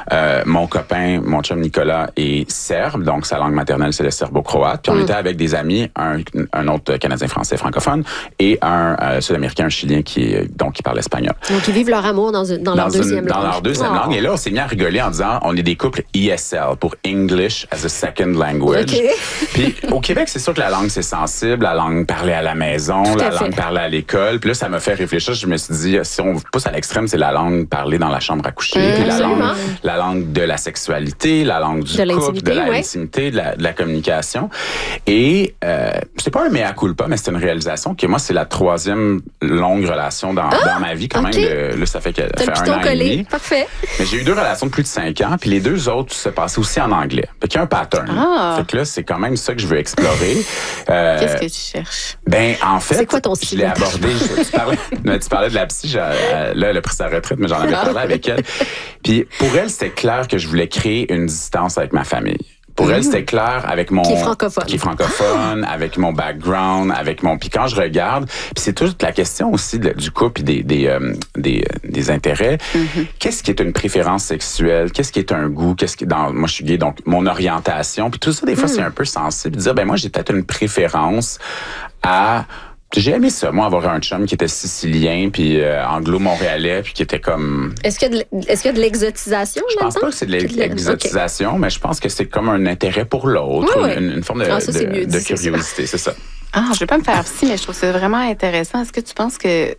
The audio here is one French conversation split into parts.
Mon copain, mon chum Nicolas, est serbe, donc sa langue maternelle, c'est le serbo-croate. Puis on était avec des amis, un autre Canadien-français francophone et un Sud-Américain, un Chilien qui parle espagnol. Donc, ils vivent leur amour dans leur deuxième langue. Dans leur deuxième langue. Et là, on s'est mis à rigoler en disant, on est des couples ESL, pour English as a Second Language. Okay. Puis au Québec, c'est sûr que la langue, c'est sensible, la langue parlée à la maison, la langue parlée à l'école. Puis là, ça m'a fait réfléchir. Je me suis dit, si on pousse à l'extrême, c'est la langue parlée dans la chambre à coucher, puis la langue de la sexualité, la langue du couple, de l'intimité, de la communication. Et c'est pas un mea culpa, mais c'est une réalisation que moi, c'est la troisième longue relation dans ma vie quand même. Là, ça fait un an et demi. Parfait. Mais j'ai eu 2 relations de plus de 5 ans, puis les 2 autres se passaient aussi en anglais. Fait qu'il y a un pattern. Fait que là, c'est quand même ça que je veux explorer. Qu'est-ce que tu cherches? Ben, en fait, c'est quoi ton style? Je l'ai abordé. Tu parlais de la psy. Là, elle a pris sa retraite, mais j'en avais parlé avec elle. Puis pour elle, c'était clair que je voulais créer une distance avec ma famille. Pour elle, c'était clair avec mon... Qui est francophone, avec mon background, avec mon... Puis quand je regarde, puis c'est toute la question aussi du couple et des intérêts. Qu'est-ce qui est une préférence sexuelle? Qu'est-ce qui est un goût? Moi, je suis gay, donc mon orientation. Puis tout ça, des fois, c'est un peu sensible. Dire, moi, j'ai peut-être une préférence à... J'ai aimé ça, moi, avoir un chum qui était sicilien, puis anglo-montréalais, puis qui était comme... Est-ce qu'il y a de l'exotisation? Je pense pas que c'est de l'exotisation, mais je pense que c'est comme un intérêt pour l'autre, une forme de curiosité, c'est ça. Je vais pas me faire psy, mais je trouve ça vraiment intéressant. Est-ce que tu penses que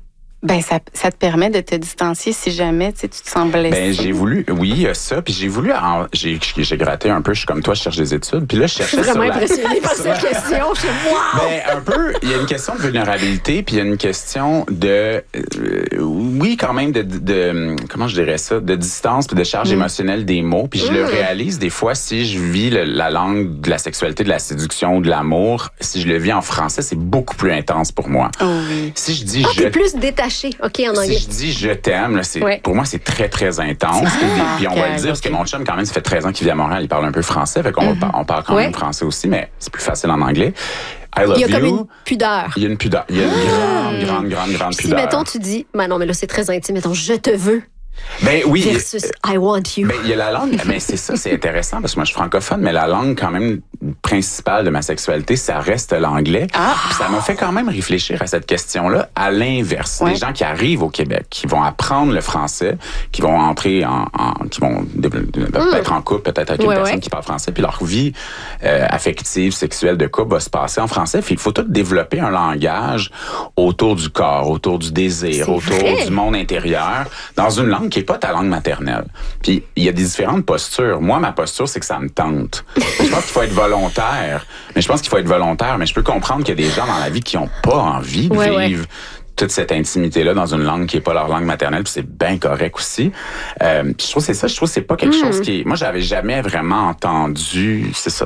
ça te permet de te distancier si jamais tu te sens blessé? J'ai voulu, oui, ça. Puis j'ai voulu, j'ai gratté un peu. Je suis comme toi, je cherche des études. Puis là, je cherchais sur la... Je suis vraiment impressionnée par cette question. Un peu, il y a une question de vulnérabilité, puis il y a une question de, oui, quand même, de comment je dirais ça, de distance puis de charge émotionnelle des mots. Puis je le réalise des fois si je vis la langue de la sexualité, de la séduction, de l'amour. Si je le vis en français, c'est beaucoup plus intense pour moi. Si je dis t'es plus détaché. OK, en anglais. Si je dis je t'aime, là, pour moi, c'est très, très intense. Puis on va le dire, parce que mon chum, quand même, ça fait 13 ans qu'il vit à Montréal, il parle un peu français, fait qu'on on parle quand même français aussi, mais c'est plus facile en anglais. I love you. Il y a comme une pudeur. Il y a une pudeur. Il y a une grande pudeur. Si, mettons, tu dis, non, mais là, c'est très intime, mettons, je te veux. Oui. Versus I want you. Il y a la langue, mais c'est ça, c'est intéressant parce que moi je suis francophone, mais la langue quand même principale de ma sexualité, ça reste l'anglais. Puis ça m'a fait quand même réfléchir à cette question-là à l'inverse. Des gens qui arrivent au Québec, qui vont apprendre le français, qui vont entrer qui vont être en couple, peut-être avec une personne qui parle français, puis leur vie affective, sexuelle de couple va se passer en français. Puis il faut tout développer un langage autour du corps, autour du désir, autour du monde intérieur, dans une langue qui n'est pas ta langue maternelle. Puis, il y a des différentes postures. Moi, ma posture, c'est que ça me tente. Je pense qu'il faut être volontaire. Mais je peux comprendre qu'il y a des gens dans la vie qui n'ont pas envie de vivre toute cette intimité-là dans une langue qui n'est pas leur langue maternelle, puis c'est bien correct aussi. Puis je trouve que c'est ça. Je trouve que c'est pas quelque chose qui... Moi, j'avais jamais vraiment entendu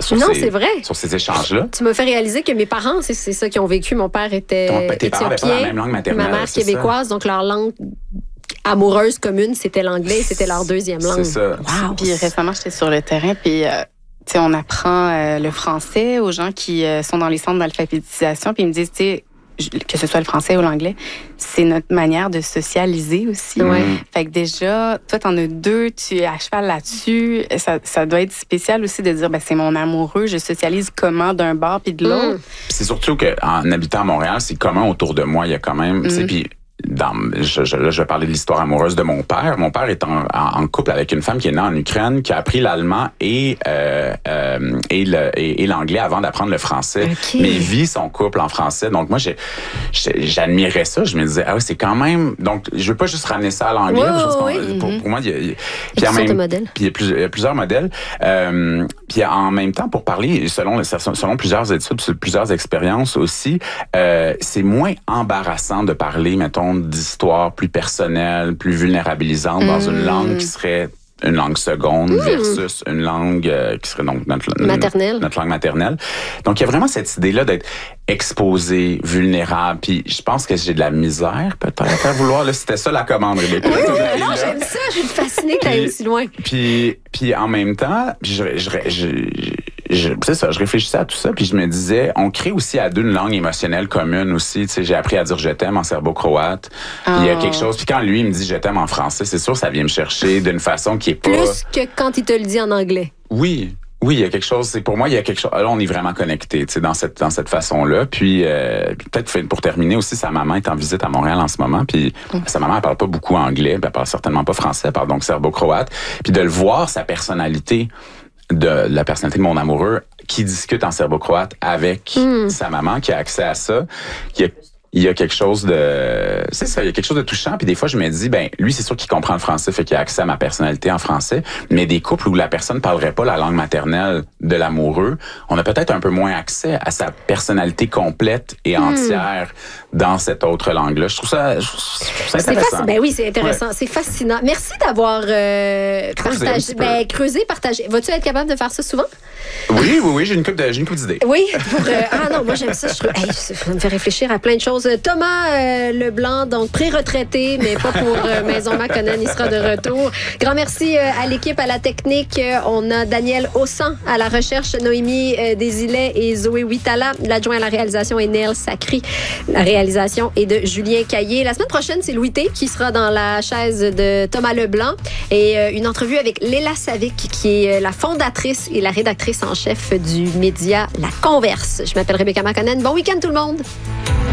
sur ces échanges-là. Tu m'as fait réaliser que mes parents, c'est ça qu'ils ont vécu. Mon père était éthiopien. Tes parents n'avaient pas la même langue maternelle. Ma mère québécoise, donc leur langue amoureuse commune, c'était l'anglais et c'était leur deuxième langue. C'est ça. Wow. Puis récemment, j'étais sur le terrain, puis on apprend le français aux gens qui sont dans les centres d'alphabétisation, puis ils me disent, que ce soit le français ou l'anglais, c'est notre manière de socialiser aussi. Fait que déjà, toi, t'en as 2, tu es à cheval là-dessus. Ça doit être spécial aussi de dire, c'est mon amoureux, je socialise comment d'un bord puis de l'autre. C'est surtout qu'en habitant à Montréal, c'est commun autour de moi. Il y a quand même... Puis je vais parler de l'histoire amoureuse de mon père. Mon père est en couple avec une femme qui est née en Ukraine, qui a appris l'allemand et l'anglais avant d'apprendre le français. Mais il vit son couple en français. Donc moi, j'admirais ça. Je me disais, c'est quand même... Donc, je veux pas juste ramener ça à l'anglais. Pour moi, il y a plusieurs modèles. Puis en même temps, pour parler, selon plusieurs études, plusieurs expériences aussi, c'est moins embarrassant de parler, mettons, d'histoires plus personnelles, plus vulnérabilisantes dans une langue qui serait une langue seconde versus une langue qui serait donc notre langue maternelle. Donc, il y a vraiment cette idée-là d'être exposé, vulnérable. Puis, je pense que j'ai de la misère, peut-être, à vouloir. Là, c'était ça la commande, Rebecca. Non, j'aime ça. Je suis fascinée que tu ailles aussi loin. Puis en même temps, c'est ça, je réfléchissais à tout ça, puis je me disais, on crée aussi à deux une langue émotionnelle commune aussi. Tu sais, j'ai appris à dire je t'aime en serbo-croate. Il y a quelque chose. Puis quand lui, il me dit je t'aime en français, c'est sûr, ça vient me chercher d'une façon qui est pas... Plus que quand il te le dit en anglais. Oui, il y a quelque chose. C'est pour moi, il y a quelque chose. Là, on est vraiment connectés, tu sais, dans cette façon-là. Puis peut-être pour terminer aussi, sa maman est en visite à Montréal en ce moment. Puis sa maman, elle parle pas beaucoup anglais, elle parle certainement pas français, elle parle donc serbo-croate. Puis de le voir, sa personnalité, de la personnalité de mon amoureux, qui discute en serbo-croate avec sa maman, qui a accès à ça, il y a quelque chose de... C'est ça, il y a quelque chose de touchant. Puis des fois, je me dis, ben lui, c'est sûr qu'il comprend le français, fait qu'il a accès à ma personnalité en français. Mais des couples où la personne parlerait pas la langue maternelle de l'amoureux, on a peut-être un peu moins accès à sa personnalité complète et entière dans cette autre langue-là. Je trouve ça intéressant. Ben oui, c'est intéressant. Ouais. C'est fascinant. Merci d'avoir creusé, partagé. Vas-tu être capable de faire ça souvent? Oui, j'ai une couple d'idées. Oui, non, moi j'aime ça. Ça me fait réfléchir à plein de choses. Thomas Leblanc, donc pré-retraité, mais pas pour Maison Maconnen, il sera de retour. Grand merci à l'équipe, à la technique. On a Daniel Ossan à la recherche, Noémie Desilets et Zoé Huitala. L'adjoint à la réalisation est Neil Sacry. La réalisation est de Julien Caillé. La semaine prochaine, c'est Louis T qui sera dans la chaise de Thomas Leblanc et une entrevue avec Léla Savic, qui est la fondatrice et la rédactrice en chef du média La Converse. Je m'appelle Rebecca Maconnen. Bon week-end tout le monde!